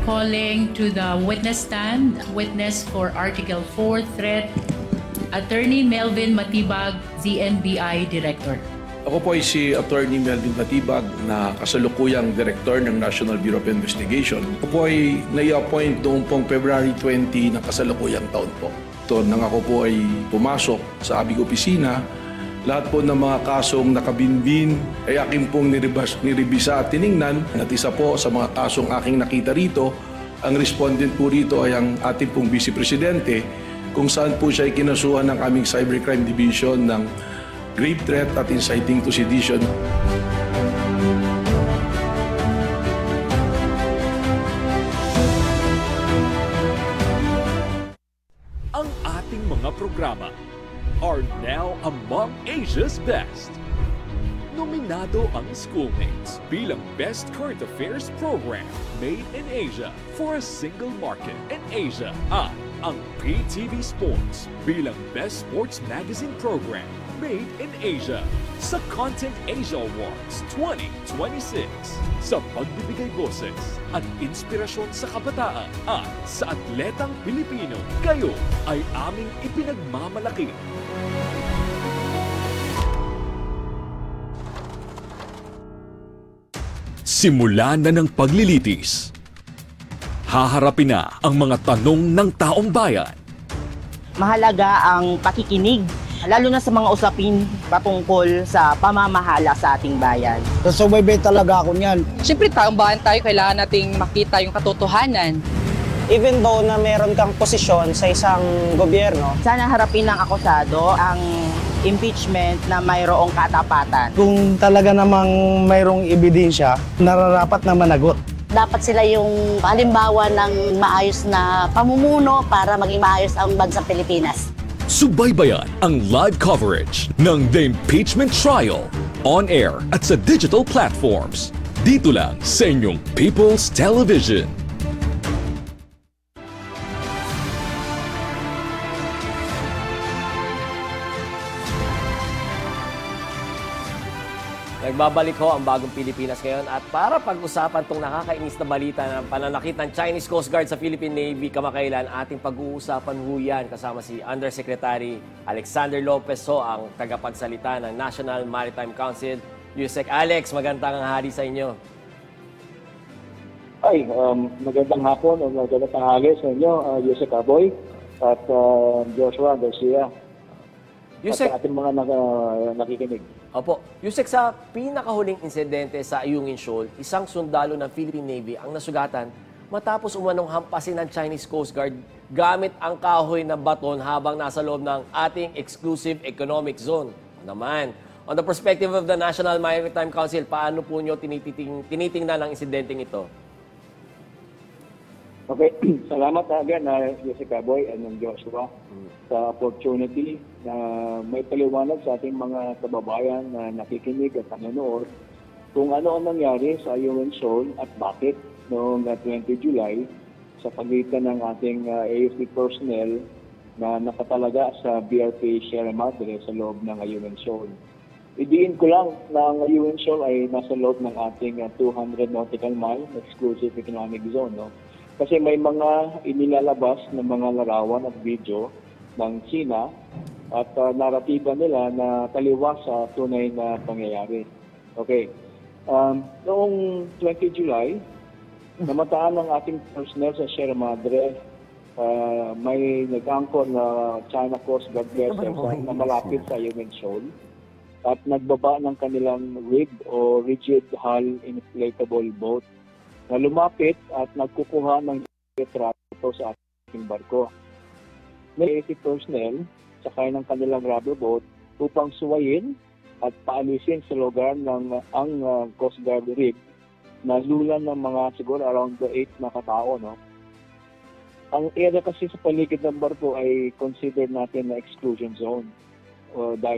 calling to the witness stand, witness for Article 4 threat, Attorney Melvin Matibag, ZNBI Director. Ako po ay si Attorney Melvin Matibag na kasalukuyang Director ng National Bureau of Investigation. Ako po ay nai-appoint noong pong February 20 ng kasalukuyang taon po. Ito, nang ako po ay pumasok sa aming opisina, lahat po ng mga kasong nakabinbin ay aking pong niribisa at tiningnan. At isa po sa mga kasong aking nakita rito, ang respondent po rito ay ang ating pong Vice Presidente, kung saan po siya ay kinasuhan ng aming Cybercrime Division ng grave threat at inciting to sedition. Ang ating mga programa are now among Asia's best. Nominado ang Schoolmates bilang Best Current Affairs Program Made in Asia for a Single Market in Asia at ang PTV Sports bilang Best Sports Magazine Program Made in Asia sa Content Asia Awards 2026 sa pagbibigay boses at inspirasyon sa kabataan at sa atletang Pilipino. Kayo ay aming ipinagmamalaki. Simula na ng paglilitis. Haharapin na ang mga tanong ng taong bayan. Mahalaga ang pakikinig, lalo na sa mga usapin patungkol sa pamamahala sa ating bayan. Susubaybay talaga ako niyan. Siyempre, taong bayan tayo, kailangan nating makita yung katotohanan. Even though na meron kang posisyon sa isang gobyerno, Sana harapin ng akusado ang impeachment na mayroong katapatan. kung talaga namang mayroong ebidensya, nararapat na managot. Dapat sila yung halimbawa ng maayos na pamumuno para maging maayos ang bansang Pilipinas. Subaybayan ang live coverage ng The Impeachment Trial on air at sa digital platforms. Dito lang sa inyong People's Television. Nagbabalik ho ang bagong Pilipinas ngayon at para pag-usapan tong nakakainis na balita ng pananakit ng Chinese Coast Guard sa Philippine Navy kamakailan, ating pag-uusapan ho yan kasama si Undersecretary Alexander Lopez ho, ang tagapagsalita ng National Maritime Council. Yusek Alex, magandang hari sa inyo. Ay, magandang hapon o magandang tanghali sa inyo, Yusek Aboy at Joshua Garcia. Yusek, at ating mga nakikinig. Opo, Yusek, sa pinakahuling insidente sa Ayungin Shoal, isang sundalo ng Philippine Navy ang nasugatan matapos umanong hampasin ng Chinese Coast Guard gamit ang kahoy na baton habang nasa loob ng ating exclusive economic zone. Naman, on the perspective of the National Maritime Council, paano po nyo tinitingnan ang insidenteng ito? Okay, salamat again, Yusek Aboy and Joshua, sa opportunity na may paliwanag sa ating mga kababayan na nakikinig at nanonood kung ano ang nangyari sa Ayungin Shoal at bakit noong 20 July sa pagitan ng ating AFP personnel na nakatalaga sa BRP Sierra Madre sa loob ng Ayungin Shoal. Idiin ko lang na ang Ayungin Shoal ay nasa loob ng ating 200 nautical mile exclusive economic zone. No? Kasi may mga inilalabas na mga larawan at video ng China at naratiba nila na taliwas sa tunay na pangyayari. Okay. Noong 20 July, namataan ng ating personnel sa Sierra Madre. May nag-angkor na China Coast Guard vessel na malapit sa Ayungin Shoal at nagbaba ng kanilang rig o rigid hull inflatable boat na lumapit at nagkukuha ng retrato sa ating barko. May AC personnel sakay ng kanilang rubber boat upang suwayin at paalisin sa lugar ng ang Coast Guard rig na lulan ng mga siguro around 8 na katao. No? Ang area kasi sa paligid ng barko ay considered natin na exclusion zone dahil